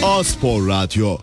A-Spor Radyo.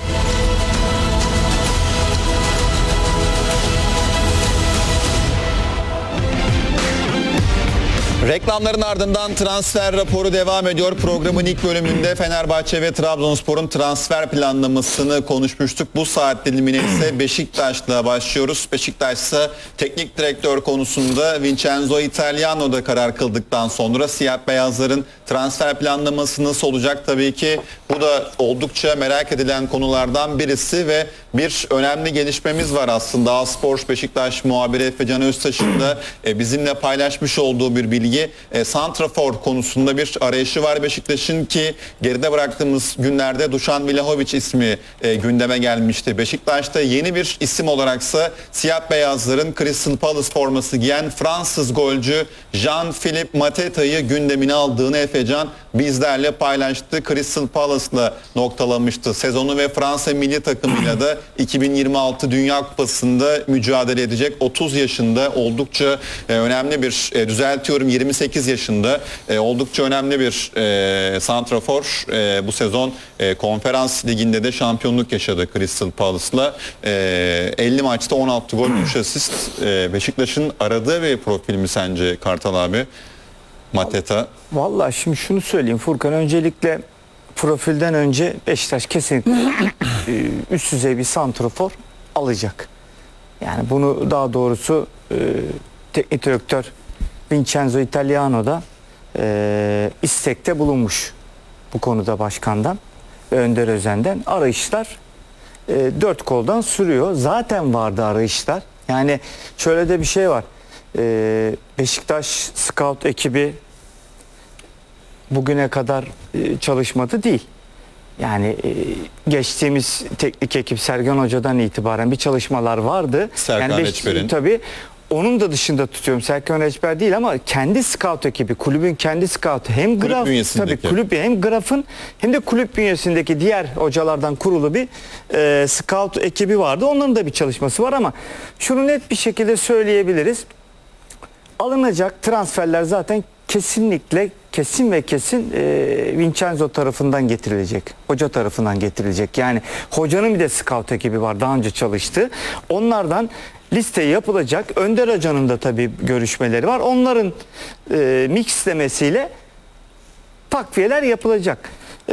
Reklamların ardından transfer raporu devam ediyor. Programın ilk bölümünde Fenerbahçe ve Trabzonspor'un transfer planlamasını konuşmuştuk. Bu saat dilimine ise Beşiktaş'la başlıyoruz. Beşiktaş ise teknik direktör konusunda Vincenzo Italiano'da karar kıldıktan sonra siyah beyazların transfer planlaması nasıl olacak? Tabii ki bu da oldukça merak edilen konulardan birisi ve bir önemli gelişmemiz var aslında. A-Spor Beşiktaş muhabiri Efecan Öztaş'ın da bizimle paylaşmış olduğu bir bilgi. Santrafor konusunda bir arayışı var Beşiktaş'ın ki geride bıraktığımız günlerde Dušan Vlahović ismi gündeme gelmişti. Beşiktaş'ta yeni bir isim olaraksa siyah beyazların Crystal Palace forması giyen Fransız golcü Jean-Philippe Mateta'yı gündemine aldığını Efecan bizlerle paylaştı. Crystal Palace'la noktalamıştı sezonu ve Fransa milli takımıyla da 2026 Dünya Kupası'nda mücadele edecek. 30 yaşında oldukça önemli bir düzeltiyorum 28 yaşında oldukça önemli bir santrafor. Bu sezon Konferans Ligi'nde de şampiyonluk yaşadı Crystal Palace'la. 50 maçta 16 gol 3 asist. Beşiktaş'ın aradığı bir profil mi sence Kartal abi? Mateta. Vallahi şimdi şunu söyleyeyim Furkan, öncelikle profilden önce Beşiktaş kesinlikle üst düzey bir santrafor alacak. Yani bunu daha doğrusu teknik direktör Vincenzo Italiano da istekte bulunmuş bu konuda başkandan ve Önder Özen'den. Arayışlar dört koldan sürüyor. Zaten vardı arayışlar. Yani şöyle de bir şey var. Beşiktaş scout ekibi bugüne kadar çalışmadı değil. Yani geçtiğimiz teknik ekip Sergen Hoca'dan itibaren bir çalışmalar vardı. Serkan Reçber'in. Tabii onun da dışında tutuyorum. Serkan Reçber değil ama kendi scout ekibi, kulübün kendi scout hem Graf, tabii kulüp hem Graf'ın hem de kulüp bünyesindeki diğer hocalardan kurulu bir scout ekibi vardı. Onların da bir çalışması var ama şunu net bir şekilde söyleyebiliriz. Alınacak transferler zaten kesinlikle kesin Vincenzo tarafından getirilecek. Hoca tarafından getirilecek. Yani hocanın bir de scout ekibi var. Daha önce çalıştı. Onlardan liste yapılacak. Önder Hoca'nın da tabii görüşmeleri var. Onların mixlemesiyle takviyeler yapılacak.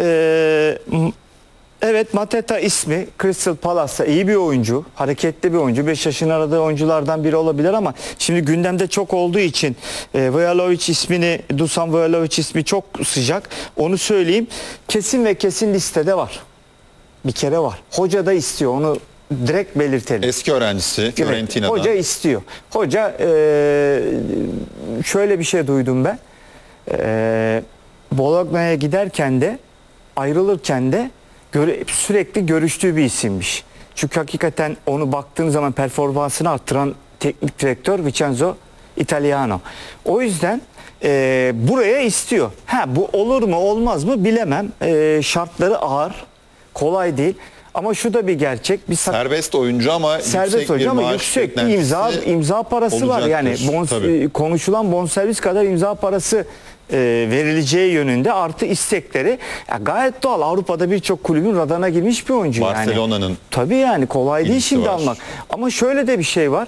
Evet, Mateta ismi Crystal Palace'ta iyi bir oyuncu, hareketli bir oyuncu. 5 yaşın aradığı oyunculardan biri olabilir ama şimdi gündemde çok olduğu için Vlahović ismini, Dušan Vlahović ismi çok sıcak. Onu söyleyeyim. Kesin ve kesin listede var. Bir kere var. Hoca da istiyor. Onu direkt belirtelim. Eski öğrencisi Fiorentina'dan. Evet, hoca istiyor. Hoca şöyle bir şey duydum ben. Bologna'ya giderken de ayrılırken de sürekli görüştüğü bir isimmiş. Çünkü hakikaten onu baktığın zaman performansını arttıran teknik direktör Vincenzo Italiano. O yüzden buraya istiyor. Bu olur mu olmaz mı bilemem. Şartları ağır, kolay değil. Ama şu da bir gerçek. Serbest oyuncu ama yüksek imza parası var. Yani konuşulan bonservis kadar imza parası verileceği yönünde artı istekleri gayet doğal. Avrupa'da birçok kulübün radarına girmiş bir oyuncu. Barcelona'nın. Yani. Tabii yani kolay değil şimdi almak. Ama şöyle de bir şey var.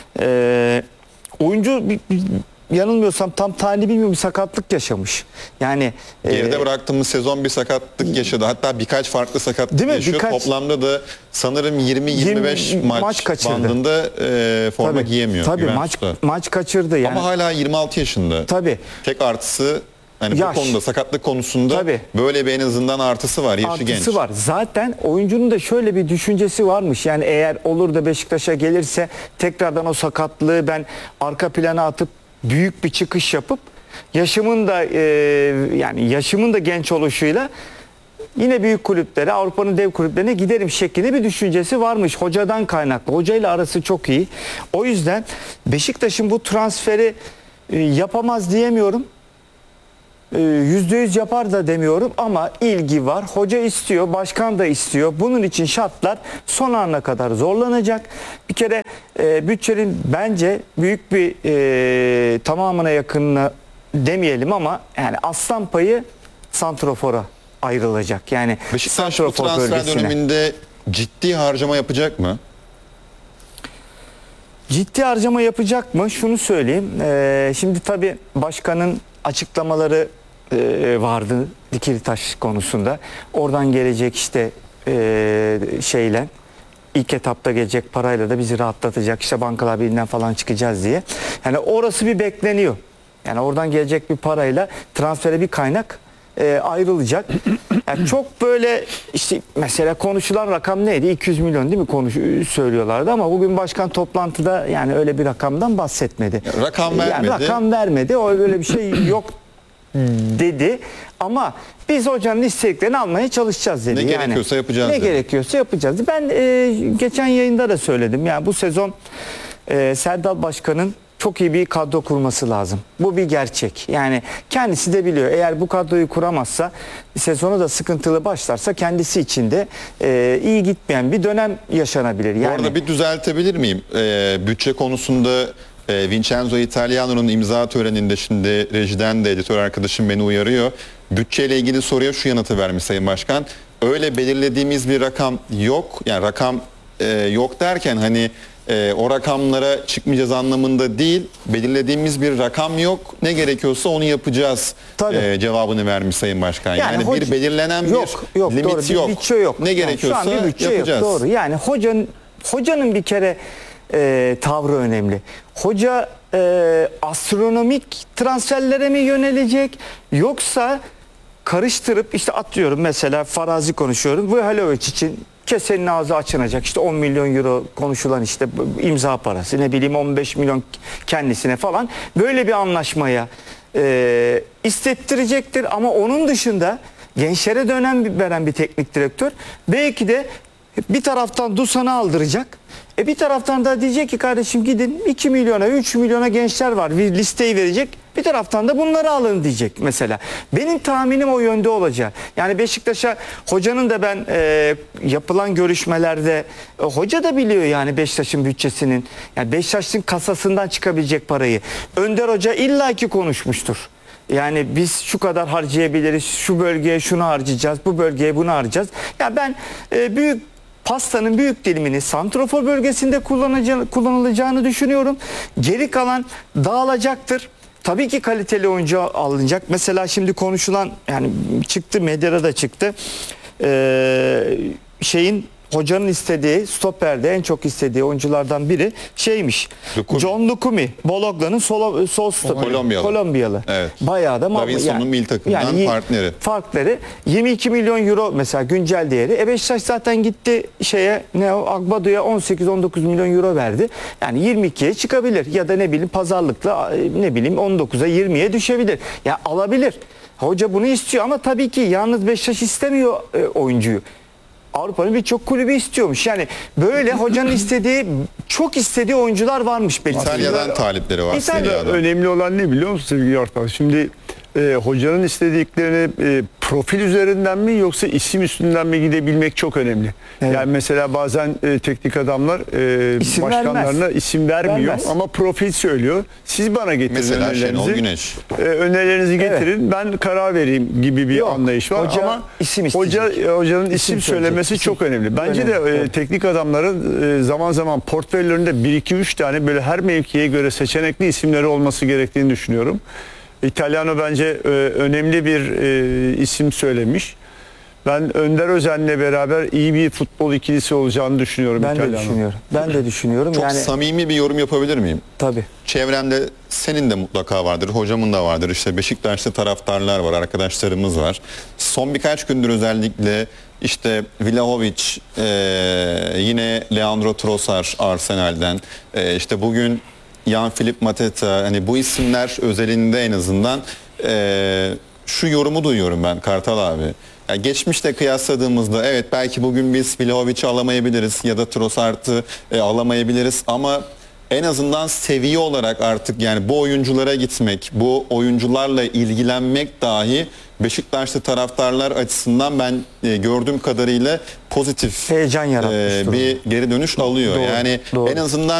Oyuncu yanılmıyorsam tam tarihini bilmiyorum, bir sakatlık yaşamış. Yani geride bıraktığımız sezon bir sakatlık yaşadı. Hatta birkaç farklı sakatlık yaşıyor. Toplamda da sanırım 20-25 maç bandında forma giyemiyor. Tabii maç kaçırdı yani. Ama hala 26 yaşında. Tabii. Tek artısı bu konuda, sakatlık konusunda böyle bir en azından artısı var. Yaşı genç. Artısı var. Zaten oyuncunun da şöyle bir düşüncesi varmış. Yani eğer olur da Beşiktaş'a gelirse tekrardan o sakatlığı ben arka plana atıp büyük bir çıkış yapıp yaşımın da genç oluşuyla yine büyük kulüplere, Avrupa'nın dev kulüplerine giderim şeklinde bir düşüncesi varmış. Hocadan kaynaklı. Hocayla arası çok iyi. O yüzden Beşiktaş'ın bu transferi yapamaz diyemiyorum. %100 yapar da demiyorum ama ilgi var. Hoca istiyor, başkan da istiyor. Bunun için şartlar son ana kadar zorlanacak. Bir kere bütçenin bence büyük bir tamamına yakınına demeyelim ama yani aslan payı santrofora ayrılacak. Yani Beşiktaş bu santrafor transfer bölgesine. döneminde ciddi harcama yapacak mı? Ciddi harcama yapacak mı? Şunu söyleyeyim. Şimdi tabii başkanın açıklamaları vardı Dikilitaş konusunda. Oradan gelecek işte şeyle ilk etapta gelecek parayla da bizi rahatlatacak. İşte Bankalar Birliği'nden falan çıkacağız diye. Yani orası bir bekleniyor. Yani oradan gelecek bir parayla transfere bir kaynak ayrılacak. Yani çok böyle işte mesela konuşulan rakam neydi? 200 milyon değil mi söylüyorlardı ama bugün başkan toplantıda yani öyle bir rakamdan bahsetmedi. Rakam vermedi. Yani rakam vermedi. O öyle bir şey yok dedi ama biz hocanın isteklerini almaya çalışacağız dedi. Ne gerekiyorsa yapacağız Ne dedi. gerekiyorsa yapacağız. Ben geçen yayında da söyledim. Yani bu sezon Serdal Başkan'ın çok iyi bir kadro kurması lazım. Bu bir gerçek. Yani kendisi de biliyor. Eğer bu kadroyu kuramazsa sezonu da sıkıntılı başlarsa kendisi için de iyi gitmeyen bir dönem yaşanabilir. Yani Bu arada bir düzeltebilir miyim? Bütçe konusunda Vincenzo Italiano'nun imza töreninde şimdi rejiden de editör arkadaşım beni uyarıyor. Bütçeyle ilgili soruya şu yanıtı vermiş Sayın Başkan. Öyle belirlediğimiz bir rakam yok. Yani rakam yok derken hani o rakamlara çıkmayacağız anlamında değil. Belirlediğimiz bir rakam yok. Ne gerekiyorsa onu yapacağız cevabını vermiş Sayın Başkan. Yani bir belirlenen bir limit doğru, yok. Bir bütçe yok. Ne gerekiyorsa şu an bir bütçe yapacağız. Yok, doğru. Yani hocanın bir kere tavrı önemli. Hoca astronomik transferlere mi yönelecek yoksa karıştırıp işte atıyorum mesela farazi konuşuyorum. Vuhalovic için kesenin ağzı açılacak. İşte 10 milyon euro konuşulan işte imza parası ne bileyim 15 milyon kendisine falan böyle bir anlaşmaya istettirecektir ama onun dışında gençlere de önem veren bir teknik direktör belki de bir taraftan Dusan'ı aldıracak. Bir taraftan da diyecek ki kardeşim gidin 2 milyona 3 milyona gençler var bir listeyi verecek. Bir taraftan da bunları alın diyecek mesela. Benim tahminim o yönde olacak. Yani Beşiktaş'a hocanın da ben yapılan görüşmelerde hoca da biliyor yani Beşiktaş'ın bütçesinin. Yani Beşiktaş'ın kasasından çıkabilecek parayı. Önder Hoca illaki konuşmuştur. Yani biz şu kadar harcayabiliriz, şu bölgeye şunu harcayacağız, bu bölgeye bunu harcayacağız. Ya ben pastanın büyük dilimini santrafor bölgesinde kullanılacağını düşünüyorum. Geri kalan dağılacaktır. Tabii ki kaliteli oyuncu alınacak. Mesela şimdi konuşulan yani çıktı medyada da çıktı. Hocanın istediği stoperde en çok istediği oyunculardan biri şeymiş. John Lukumi. Bologna'nın sol stoperi. Kolombiyalı. Evet. Bayağı da Davinson'un milli takımdan partneri. Farkları 22 milyon euro mesela güncel değeri. Beşiktaş zaten gitti Agbado'ya 18-19 milyon euro verdi. Yani 22'ye çıkabilir ya da ne bileyim pazarlıkla 19'a 20'ye düşebilir. Ya alabilir. Hoca bunu istiyor ama tabii ki yalnız Beşiktaş istemiyor oyuncuyu. Avrupa'nın birçok kulübü istiyormuş. Yani böyle hocanın çok istediği oyuncular varmış belki. İtalya'dan talipleri var. Önemli olan ne biliyor musun sevgili Yortan? Şimdi hocanın istediklerini profil üzerinden mi yoksa isim üstünden mi gidebilmek çok önemli. Evet. Yani mesela bazen teknik adamlar başkanlarına isim vermiyor ama profil söylüyor. Siz bana getirin mesela önerilerinizi. Güneş. Önerilerinizi getirin ben karar vereyim gibi bir anlayış var. Hoca ama isim hocanın isim söylemesi çok önemli. Bence de teknik adamların zaman zaman portföylerinde 1-2-3 tane böyle her mevkiye göre seçenekli isimleri olması gerektiğini düşünüyorum. İtalyano bence önemli bir isim söylemiş. Ben Önder Özen'le beraber iyi bir futbol ikilisi olacağını düşünüyorum. Ben de düşünüyorum. Çok samimi bir yorum yapabilir miyim? Tabii. Çevremde senin de mutlaka vardır, hocamın da vardır. İşte Beşiktaş'ta taraftarlar var, arkadaşlarımız var. Son birkaç gündür özellikle işte Vlahovic, yine Leandro Trossard Arsenal'den, işte bugün Jan-Philipp Mateta, hani bu isimler özelinde en azından şu yorumu duyuyorum ben Kartal abi. Yani geçmişte kıyasladığımızda evet belki bugün biz Vlahovic'i alamayabiliriz ya da Trossard'ı alamayabiliriz ama en azından seviye olarak artık yani bu oyunculara gitmek, bu oyuncularla ilgilenmek dahi Beşiktaşlı taraftarlar açısından ben gördüğüm kadarıyla pozitif heyecan yaratmış bir geri dönüş alıyor. Doğru, yani doğru. En azından